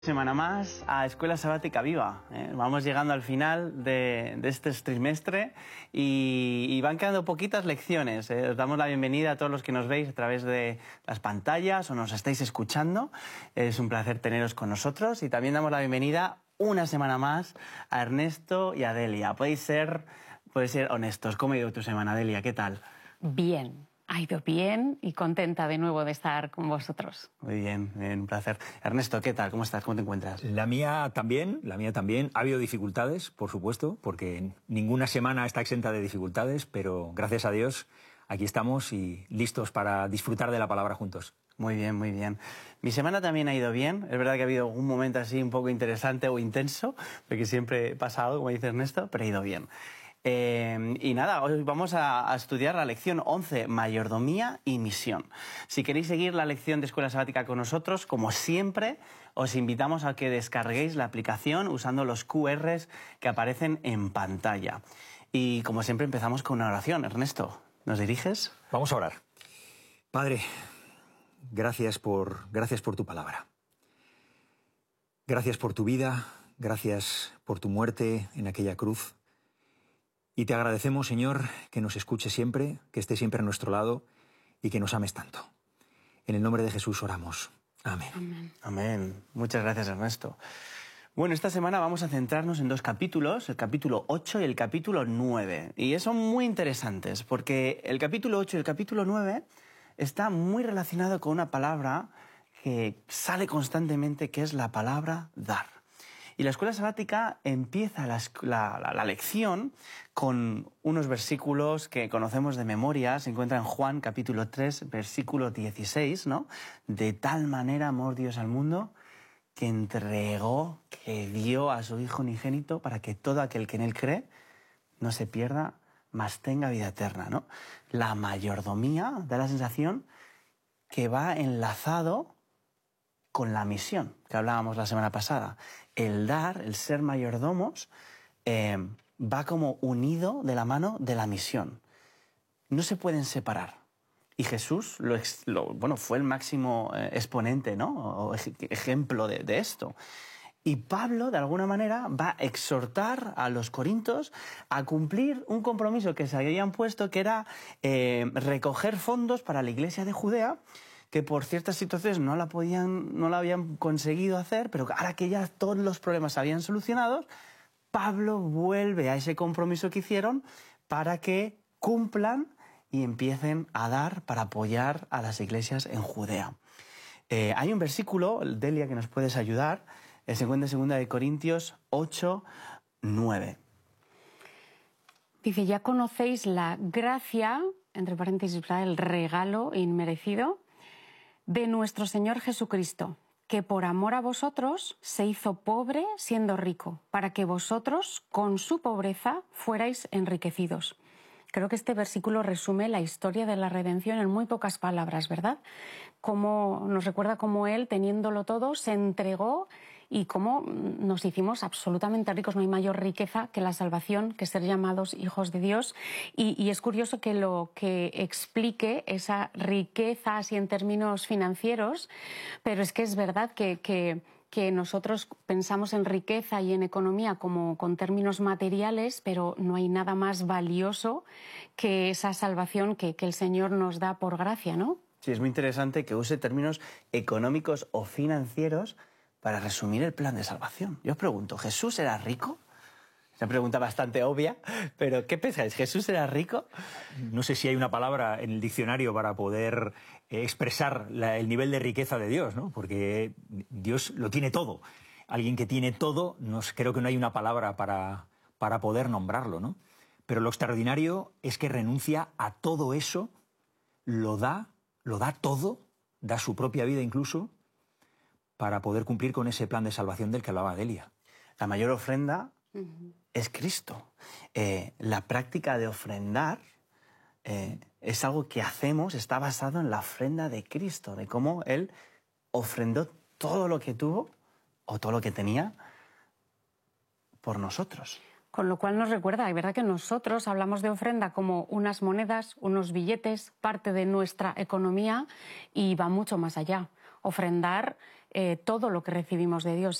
Semana más a Escuela Sabática Viva. Vamos llegando al final de este trimestre y van quedando poquitas lecciones. Os damos la bienvenida a todos los que nos veis a través de las pantallas o nos estáis escuchando. Es un placer teneros con nosotros y también damos la bienvenida una semana más a Ernesto y a Delia. Podéis ser honestos. ¿Cómo ha ido tu semana, Delia? ¿Qué tal? Bien. Ha ido bien y contenta de nuevo de estar con vosotros. Muy bien, un placer. Ernesto, ¿qué tal? ¿Cómo estás? ¿Cómo te encuentras? La mía también. Ha habido dificultades, por supuesto, porque ninguna semana está exenta de dificultades, pero gracias a Dios aquí estamos y listos para disfrutar de la palabra juntos. Muy bien, muy bien. Mi semana también ha ido bien. Es verdad que ha habido un momento así un poco interesante o intenso, porque siempre pasa algo, como dice Ernesto, pero ha ido bien. Y nada, hoy vamos a estudiar la lección 11, mayordomía y misión. Si queréis seguir la lección de Escuela Sabática con nosotros, como siempre, os invitamos a que descarguéis la aplicación usando los QRs que aparecen en pantalla. Y como siempre empezamos con una oración. Ernesto, ¿nos diriges? Vamos a orar. Padre, gracias por tu palabra. Gracias por tu vida, gracias por tu muerte en aquella cruz. Y te agradecemos, Señor, que nos escuches siempre, que estés siempre a nuestro lado y que nos ames tanto. En el nombre de Jesús oramos. Amén. Amén. Amén. Muchas gracias, Ernesto. Bueno, esta semana vamos a centrarnos en dos capítulos, el capítulo 8 y el capítulo 9. Y son muy interesantes porque el capítulo 8 y el capítulo 9 está muy relacionado con una palabra que sale constantemente, que es la palabra dar. Y la Escuela Sabática empieza la lección con unos versículos que conocemos de memoria. Se encuentra en Juan capítulo 3, versículo 16, ¿no? De tal manera amó Dios al mundo que entregó, que dio a su Hijo unigénito para que todo aquel que en él cree no se pierda, mas tenga vida eterna, ¿no? La mayordomía da la sensación que va enlazado con la misión que hablábamos la semana pasada. El dar, el ser mayordomos, va como unido de la mano de la misión. No se pueden separar. Y Jesús fue el máximo exponente, ¿no? O ejemplo de esto. Y Pablo, de alguna manera, va a exhortar a los corintios a cumplir un compromiso que se habían puesto, que era recoger fondos para la iglesia de Judea, que por ciertas situaciones no la habían conseguido hacer, pero ahora que ya todos los problemas se habían solucionado, Pablo vuelve a ese compromiso que hicieron para que cumplan y empiecen a dar para apoyar a las iglesias en Judea. Hay un versículo, Delia, que nos puedes ayudar, se encuentra en 2 Corintios 8, 9. Dice, ya conocéis la gracia, entre paréntesis, el regalo inmerecido, de nuestro Señor Jesucristo, que por amor a vosotros se hizo pobre siendo rico, para que vosotros con su pobreza fuerais enriquecidos. Creo que este versículo resume la historia de la redención en muy pocas palabras, ¿verdad? Nos recuerda cómo Él, teniéndolo todo, se entregó y cómo nos hicimos absolutamente ricos. No hay mayor riqueza que la salvación, que ser llamados hijos de Dios. Y es curioso que lo que explique esa riqueza así en términos financieros, pero es que es verdad que nosotros pensamos en riqueza y en economía como con términos materiales, pero no hay nada más valioso que esa salvación que el Señor nos da por gracia, ¿no? Sí, es muy interesante que use términos económicos o financieros para resumir el plan de salvación. Yo os pregunto, ¿Jesús era rico? Es una pregunta bastante obvia, pero ¿qué pensáis? ¿Jesús era rico? No sé si hay una palabra en el diccionario para poder expresar el nivel de riqueza de Dios, ¿no? Porque Dios lo tiene todo. Alguien que tiene todo, creo que no hay una palabra para poder nombrarlo, ¿no? Pero lo extraordinario es que renuncia a todo eso, lo da todo, da su propia vida incluso, para poder cumplir con ese plan de salvación del que hablaba Delia. La mayor ofrenda es Cristo. La práctica de ofrendar es algo que hacemos, está basado en la ofrenda de Cristo, de cómo Él ofrendó todo lo que tuvo o todo lo que tenía por nosotros. Con lo cual nos recuerda, es verdad que nosotros hablamos de ofrenda como unas monedas, unos billetes, parte de nuestra economía, y va mucho más allá. Ofrendar todo lo que recibimos de Dios.